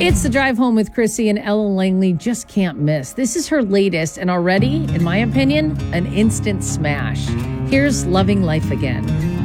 It's the drive home with Chrissy, and Ella Langley just can't miss. This is her latest and already, in my opinion, an instant smash. Here's Loving Life Again.